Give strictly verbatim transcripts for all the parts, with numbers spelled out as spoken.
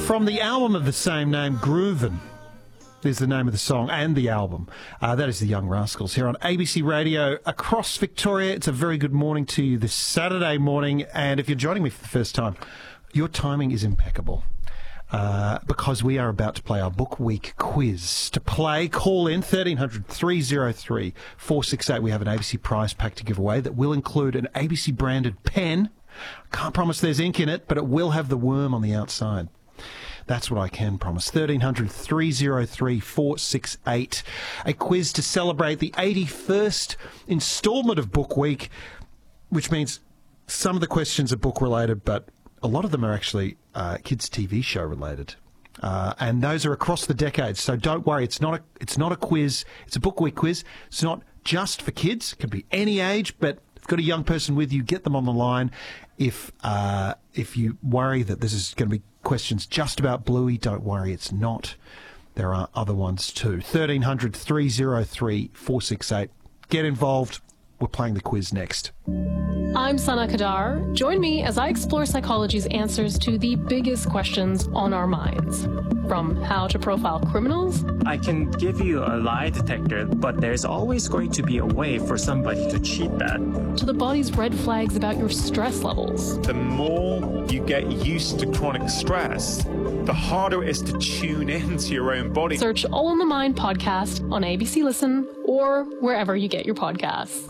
From the album of the same name, Groovin' is the name of the song and the album. Uh, that is the Young Rascals here on A B C Radio across Victoria. It's a very good morning to you this Saturday morning. And if you're joining me for the first time, your timing is impeccable. Uh, because we are about to play our Book Week quiz. To play, call in thirteen hundred, three oh three, four six eight. We have an A B C prize pack to give away that will include an A B C branded pen. Can't promise there's ink in it, but it will have the worm on the outside. That's what I can promise. thirteen hundred, three oh three, four six eight. A quiz to celebrate the eighty-first instalment of Book Week, which means some of the questions are book related, but a lot of them are actually uh, kids' T V show related. Uh, and those are across the decades. So don't worry, it's not a it's not a quiz. It's a Book Week quiz. It's not just for kids. It can be any age, but if you've got a young person with you, get them on the line. If uh, if you worry that this is going to be questions just about Bluey, don't worry, it's not. There are other ones too. thirteen hundred, three oh three, four six eight. Get involved. We're playing the quiz next. I'm Sana Kadar. Join me as I explore psychology's answers to the biggest questions on our minds. From how to profile criminals. I can give you a lie detector, but there's always going to be a way for somebody to cheat that. To the body's red flags about your stress levels. The more you get used to chronic stress, the harder it is to tune into your own body. Search All in the Mind podcast on A B C Listen or wherever you get your podcasts.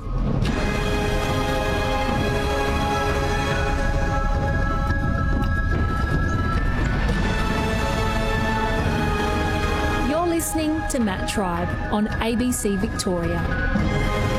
Listening to Matt Tribe on A B C Victoria.